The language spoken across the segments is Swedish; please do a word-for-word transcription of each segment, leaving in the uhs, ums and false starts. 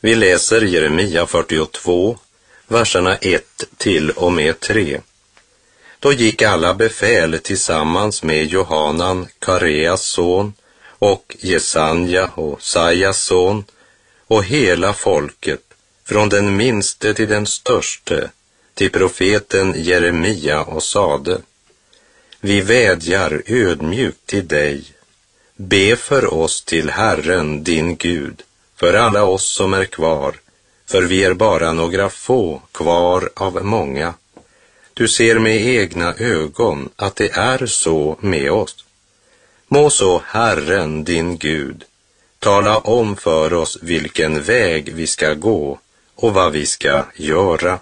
Vi läser Jeremia fyrtiotvå, verserna ett till och med tre. Då gick alla befäl tillsammans med Johanan, Kareas son, och Jesanja och Sajas son, och hela folket, från den minste till den störste, till profeten Jeremia och sade: Vi vädjar ödmjukt till dig. Be för oss till Herren, din Gud, för alla oss som är kvar, för vi är bara några få kvar av många. Du ser med egna ögon att det är så med oss. Må så Herren, din Gud, tala om för oss vilken väg vi ska gå och vad vi ska göra.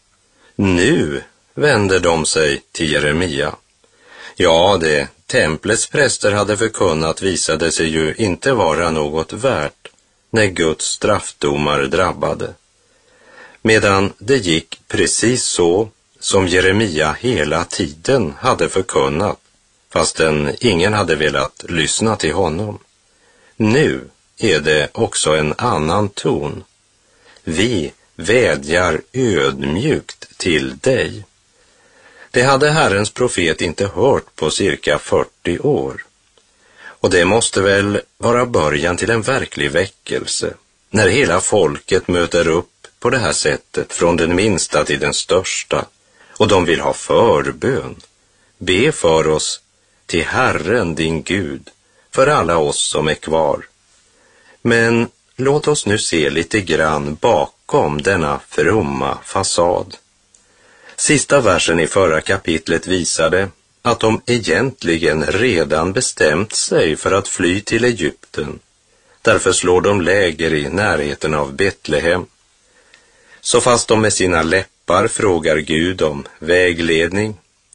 Nu vände de sig till Jeremia. Ja, det templets präster hade förkunnat visade sig ju inte vara något värt när Guds straffdomar drabbade. Medan det gick precis så som Jeremia hela tiden hade förkunnat, fastän ingen hade velat lyssna till honom. Nu är det också en annan ton. Vi vädjar ödmjukt till dig. Det hade Herrens profet inte hört på cirka fyrtio år. Och det måste väl vara början till en verklig väckelse, när hela folket möter upp på det här sättet, från den minsta till den största, och de vill ha förbön. Be för oss till Herren, din Gud, för alla oss som är kvar. Men låt oss nu se lite grann bakom denna fromma fasad. Sista versen i förra kapitlet visade att de egentligen redan bestämt sig för att fly till Egypten. Därför slår de läger i närheten av Betlehem. Så fast de med sina läppar frågar Gud om vägledning,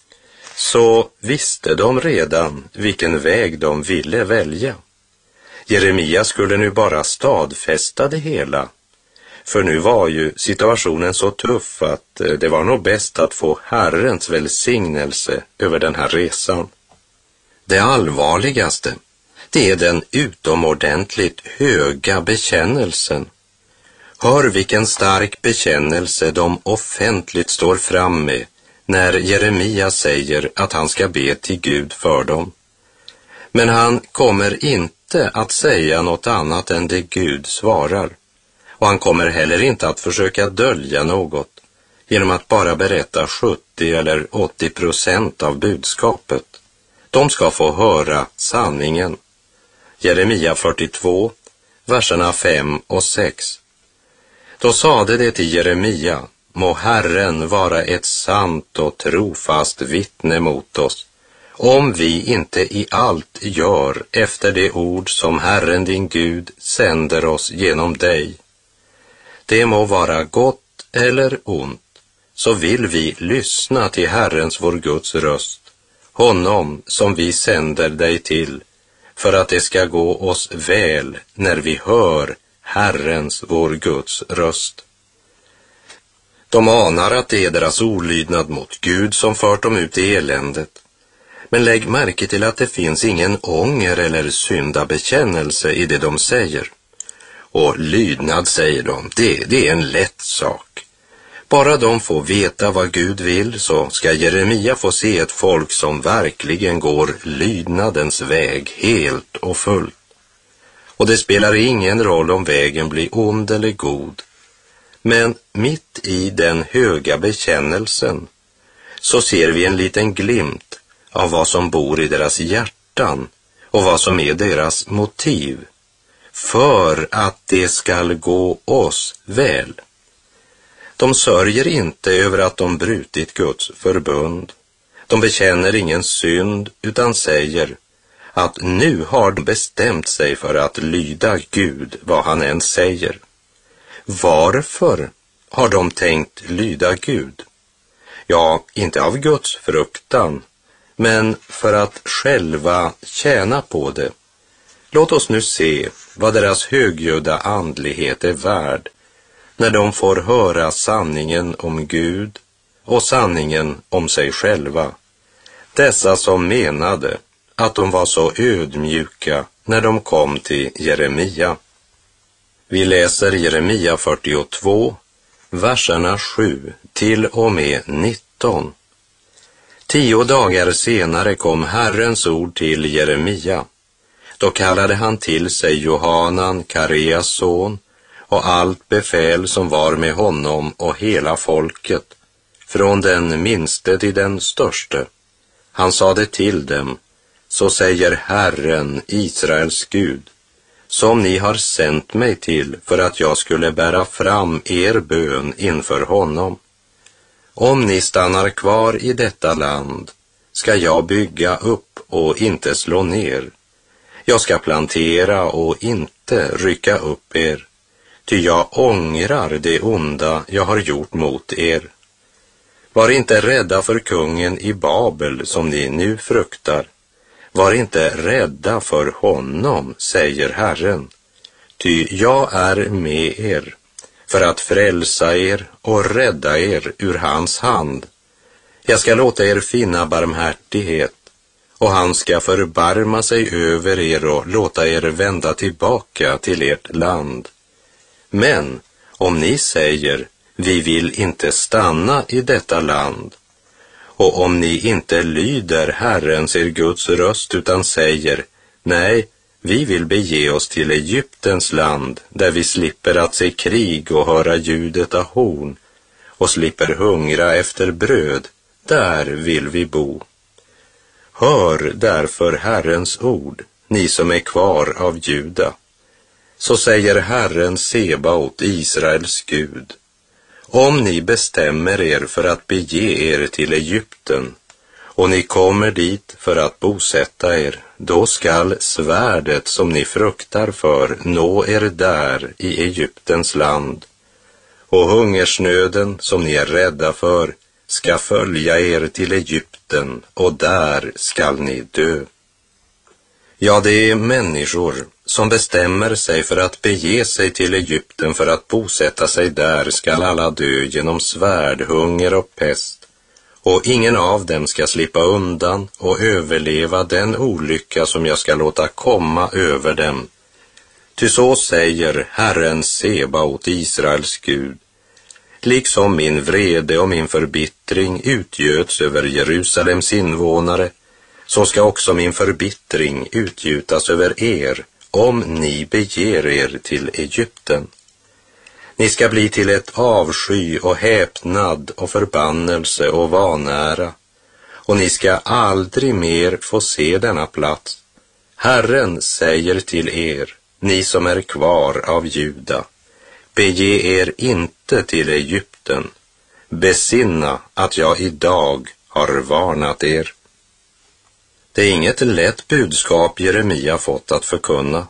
så visste de redan vilken väg de ville välja. Jeremia skulle nu bara stadfästa det hela, för nu var ju situationen så tuff att det var nog bäst att få Herrens välsignelse över den här resan. Det allvarligaste, det är den utomordentligt höga bekännelsen. Hör vilken stark bekännelse de offentligt står fram med när Jeremia säger att han ska be till Gud för dem. Men han kommer inte att säga något annat än det Gud svarar. Och han kommer heller inte att försöka dölja något genom att bara berätta sjuttio eller åttio procent av budskapet. De ska få höra sanningen. Jeremia fyrtiotvå, verserna fem och sex. Då sade det till Jeremia: må Herren vara ett sant och trofast vittne mot oss, om vi inte i allt gör efter det ord som Herren din Gud sänder oss genom dig. Det må vara gott eller ont, så vill vi lyssna till Herrens vår Guds röst, honom som vi sänder dig till, för att det ska gå oss väl när vi hör Herrens vår Guds röst. De anar att det är deras olydnad mot Gud som fört dem ut i eländet. Men lägg märke till att det finns ingen ånger eller syndabekännelse i det de säger. Och lydnad, säger de, det, det är en lätt sak. Bara de får veta vad Gud vill, så ska Jeremia få se ett folk som verkligen går lydnadens väg helt och fullt. Och det spelar ingen roll om vägen blir ond eller god. Men mitt i den höga bekännelsen så ser vi en liten glimt av vad som bor i deras hjärtan och vad som är deras motiv. För att det skall gå oss väl. De sörjer inte över att de brutit Guds förbund. De bekänner ingen synd utan säger att nu har de bestämt sig för att lyda Gud vad han än säger. Varför har de tänkt lyda Gud? Ja, inte av Guds fruktan, men för att själva tjäna på det. Låt oss nu se vad deras högljudda andlighet är värd när de får höra sanningen om Gud och sanningen om sig själva. Dessa som menade att de var så ödmjuka när de kom till Jeremia. Vi läser Jeremia fyrtiotvå, verserna sju till och med nitton. Tio dagar senare kom Herrens ord till Jeremia. Då kallade han till sig Johanan, Kareas son, och allt befäl som var med honom och hela folket, från den minste till den störste. Han sade till dem: så säger Herren, Israels Gud, som ni har sänt mig till för att jag skulle bära fram er bön inför honom. Om ni stannar kvar i detta land ska jag bygga upp och inte slå ner. Jag ska plantera och inte rycka upp er, ty jag ångrar det onda jag har gjort mot er. Var inte rädda för kungen i Babel som ni nu fruktar. Var inte rädda för honom, säger Herren, ty jag är med er för att frälsa er och rädda er ur hans hand. Jag ska låta er finna barmhärtighet, och han ska förbarma sig över er och låta er vända tillbaka till ert land. Men om ni säger, vi vill inte stanna i detta land, och om ni inte lyder Herrens er Guds röst utan säger, nej, vi vill bege oss till Egyptens land, där vi slipper att se krig och höra ljudet av horn, och slipper hungra efter bröd, där vill vi bo. Hör därför Herrens ord, ni som är kvar av Juda. Så säger Herren Sebaot, Israels Gud: om ni bestämmer er för att bege er till Egypten, och ni kommer dit för att bosätta er, då skall svärdet som ni fruktar för nå er där i Egyptens land, och hungersnöden som ni är rädda för ska följa er till Egypten, och där skall ni dö. Ja, det är människor som bestämmer sig för att bege sig till Egypten för att bosätta sig där skall alla dö genom svärd, hunger och pest, och ingen av dem ska slippa undan och överleva den olycka som jag ska låta komma över dem. Ty så säger Herren Sebaot, Israels Gud: liksom min vrede och min förbittring utgöts över Jerusalems invånare, så ska också min förbittring utgjutas över er, om ni beger er till Egypten. Ni ska bli till ett avsky och häpnad och förbannelse och vanära, och ni ska aldrig mer få se denna plats. Herren säger till er, ni som är kvar av Juda: bege er inte till Egypten. Besinna att jag idag har varnat er. Det är inget lätt budskap Jeremia fått att förkunna.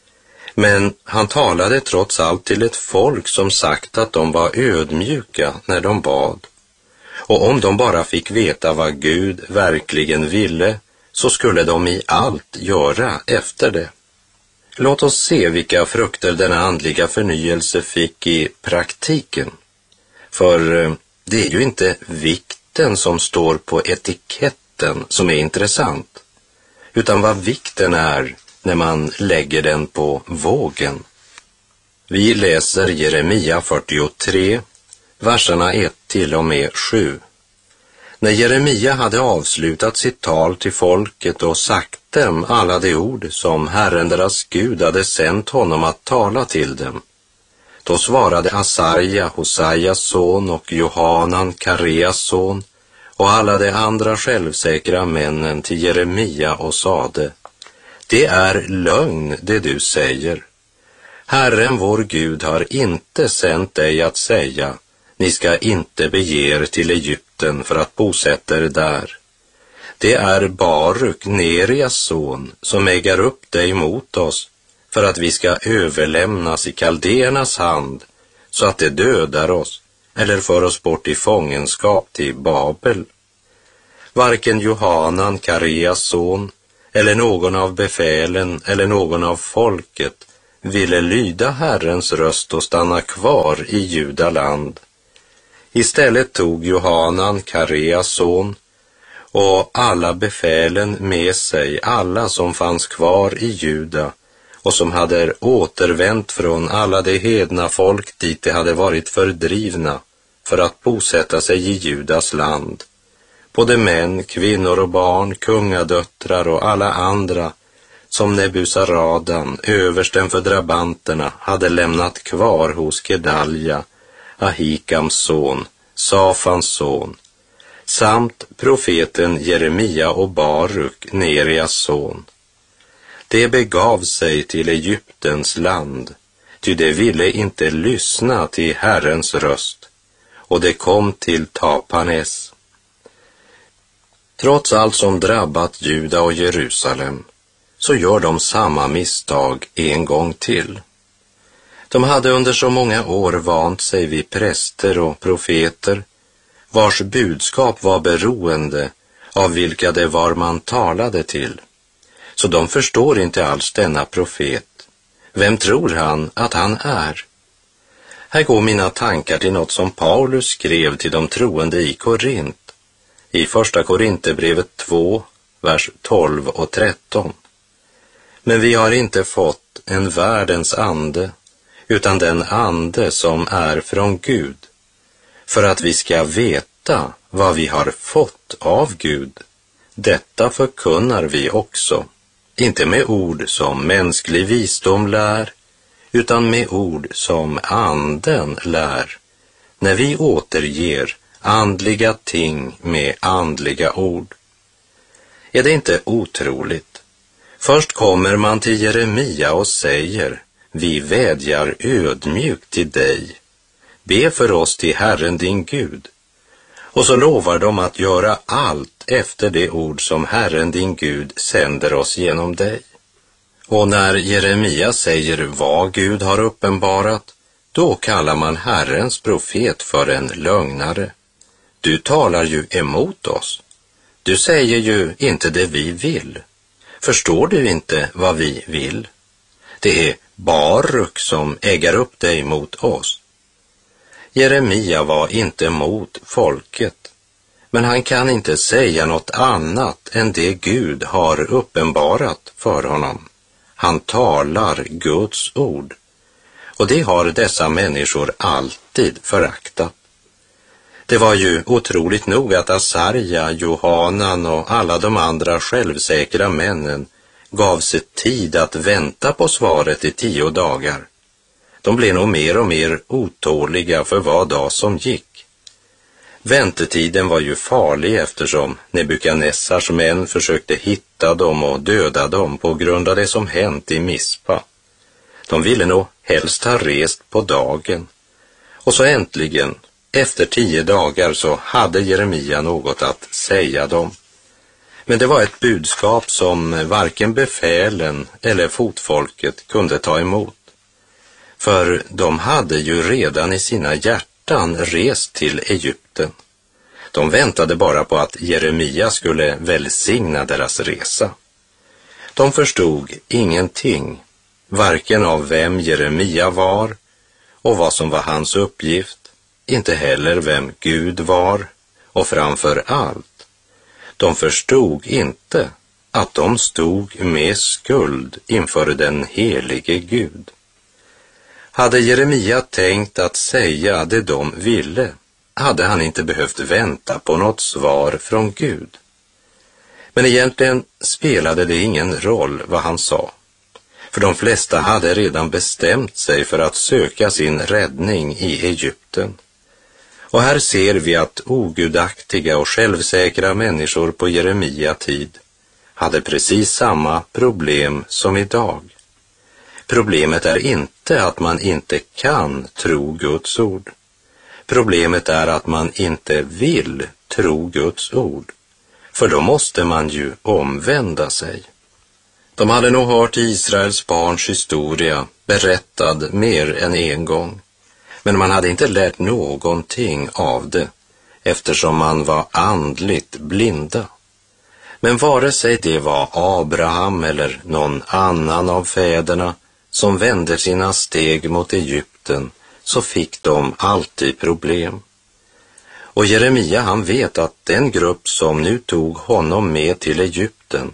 Men han talade trots allt till ett folk som sagt att de var ödmjuka när de bad. Och om de bara fick veta vad Gud verkligen ville, så skulle de i allt göra efter det. Låt oss se vilka frukter denna andliga förnyelse fick i praktiken. För det är ju inte vikten som står på etiketten som är intressant, utan vad vikten är när man lägger den på vågen. Vi läser Jeremia fyrtiotre, verserna ett till och med sju. När Jeremia hade avslutat sitt tal till folket och sagt dem alla de ord som Herren deras Gud hade sänt honom att tala till dem, då svarade Asaja, Hosajas son, och Johanan, Kareas son, och alla de andra självsäkra männen till Jeremia och sade: det är lögn det du säger. Herren vår Gud har inte sänt dig att säga: ni ska inte bege er till Egypten för att bosätta er där. Det är Baruk, Nerias son, som äger upp dig mot oss för att vi ska överlämnas i kaldernas hand, så att det dödar oss eller för oss bort i fångenskap till Babel. Varken Johanan, Kareas son, eller någon av befälen eller någon av folket ville lyda Herrens röst och stanna kvar i Judaland. Istället tog Johanan, Kareas son, och alla befälen med sig, alla som fanns kvar i Juda, och som hade återvänt från alla de hedna folk dit de hade varit fördrivna för att bosätta sig i Judas land. Både män, kvinnor och barn, kungadöttrar och alla andra som Nebusaradan, översten för drabanterna, hade lämnat kvar hos Gedalja, Ahikams son, Safans son, samt profeten Jeremia och Baruk, Nerias son. De begav sig till Egyptens land, ty de ville inte lyssna till Herrens röst, och de kom till Tapanes. Trots allt som drabbat Juda och Jerusalem, så gör de samma misstag en gång till. De hade under så många år vant sig vid präster och profeter, vars budskap var beroende av vilka det var man talade till. Så de förstår inte alls denna profet. Vem tror han att han är? Här går mina tankar till något som Paulus skrev till de troende i Korint, i första Korinthierbrevet två, vers tolv och tretton. Men vi har inte fått en världens ande, utan den ande som är från Gud, för att vi ska veta vad vi har fått av Gud. Detta förkunnar vi också, inte med ord som mänsklig visdom lär, utan med ord som anden lär, när vi återger andliga ting med andliga ord. Är det inte otroligt? Först kommer man till Jeremia och säger: vi vädjar ödmjukt till dig. Be för oss till Herren din Gud. Och så lovar de att göra allt efter det ord som Herren din Gud sänder oss genom dig. Och när Jeremia säger vad Gud har uppenbarat, då kallar man Herrens profet för en lögnare. Du talar ju emot oss. Du säger ju inte det vi vill. Förstår du inte vad vi vill? Det är Baruk som äggar upp dig mot oss. Jeremia var inte mot folket, men han kan inte säga något annat än det Gud har uppenbarat för honom. Han talar Guds ord, och det har dessa människor alltid föraktat. Det var ju otroligt nog att Asarja, Johanan och alla de andra självsäkra männen gav sig tid att vänta på svaret i tio dagar. De blev nog mer och mer otåliga för var dag som gick. Väntetiden var ju farlig eftersom Nebukadnessars män försökte hitta dem och döda dem på grund av det som hänt i Mispa. De ville nog helst ha rest på dagen. Och så äntligen, efter tio dagar, så hade Jeremia något att säga dem. Men det var ett budskap som varken befälen eller fotfolket kunde ta emot. För de hade ju redan i sina hjärtan rest till Egypten. De väntade bara på att Jeremia skulle välsigna deras resa. De förstod ingenting, varken av vem Jeremia var och vad som var hans uppgift, inte heller vem Gud var, och framför allt, de förstod inte att de stod med skuld inför den helige Gud. Hade Jeremia tänkt att säga det de ville, hade han inte behövt vänta på något svar från Gud. Men egentligen spelade det ingen roll vad han sa, för de flesta hade redan bestämt sig för att söka sin räddning i Egypten. Och här ser vi att ogudaktiga och självsäkra människor på Jeremia tid hade precis samma problem som idag. Problemet är inte att man inte kan tro Guds ord. Problemet är att man inte vill tro Guds ord. För då måste man ju omvända sig. De hade nog hört Israels barns historia berättad mer än en gång. Men man hade inte lärt någonting av det, eftersom man var andligt blinda. Men vare sig det var Abraham eller någon annan av fäderna som vände sina steg mot Egypten, så fick de alltid problem. Och Jeremia, han vet att den grupp som nu tog honom med till Egypten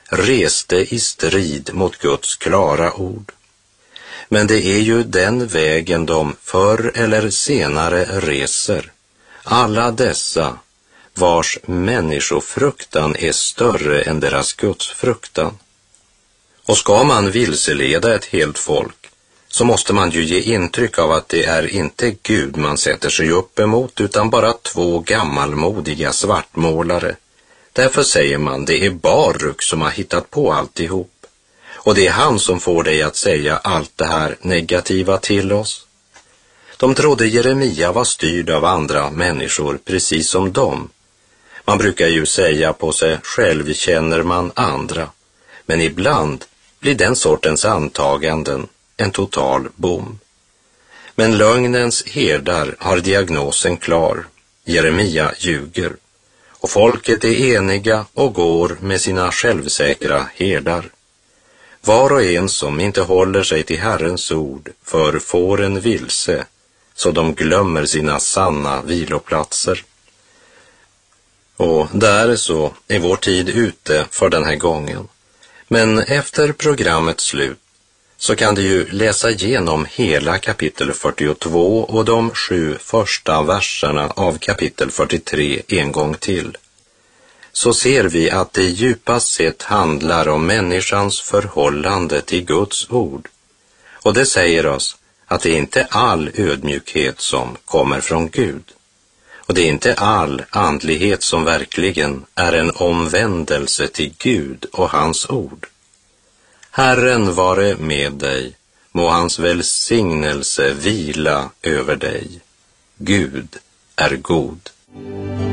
reste i strid mot Guds klara ord. Men det är ju den vägen de förr eller senare reser. Alla dessa vars människofruktan är större än deras gudsfruktan. Och ska man vilseleda ett helt folk så måste man ju ge intryck av att det är inte Gud man sätter sig upp emot utan bara två gammalmodiga svartmålare. Därför säger man det är Baruk som har hittat på alltihop. Och det är han som får dig att säga allt det här negativa till oss. De trodde Jeremia var styrd av andra människor precis som dem. Man brukar ju säga på sig själv känner man andra. Men ibland blir den sortens antaganden en total bom. Men lögnens herdar har diagnosen klar. Jeremia ljuger. Och folket är eniga och går med sina självsäkra herdar. Var och en som inte håller sig till Herrens ord för fåren vilse, så de glömmer sina sanna viloplatser. Och där så är vår tid ute för den här gången. Men efter programmets slut så kan du ju läsa igenom hela kapitel fyrtiotvå och de sju första verserna av kapitel fyrtiotre en gång till. Så ser vi att det djupast sett handlar om människans förhållande till Guds ord. Och det säger oss att det är inte all ödmjukhet som kommer från Gud. Och det är inte all andlighet som verkligen är en omvändelse till Gud och hans ord. Herren vare med dig, må hans välsignelse vila över dig. Gud är god.